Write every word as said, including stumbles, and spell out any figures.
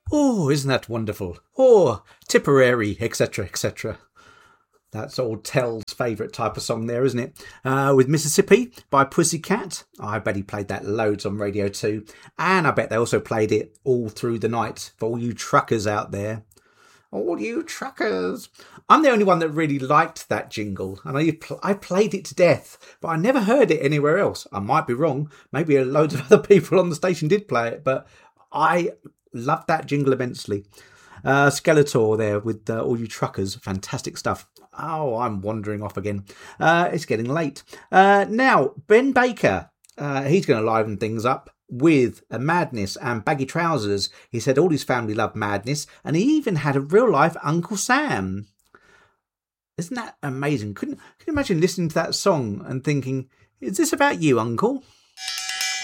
Oh, isn't that wonderful? Oh, Tipperary, et cetera, et cetera. That's old Tell's favourite type of song there, isn't it? Uh, with Mississippi by Pussycat. I bet he played that loads on Radio two. And I bet they also played it all through the night for all you truckers out there. All you truckers. I'm the only one that really liked that jingle. And I, I played it to death, but I never heard it anywhere else. I might be wrong. Maybe loads of other people on the station did play it, but I loved that jingle immensely. Uh, Skeletor there with uh, all you truckers. Fantastic stuff. Oh, I'm wandering off again. Uh, it's getting late. Uh, now, Ben Baker. Uh, he's going to liven things up with a Madness and Baggy Trousers. He said all his family loved Madness, and he even had a real-life Uncle Sam. Isn't that amazing? Couldn't, can you imagine listening to that song and thinking, is this about you, Uncle?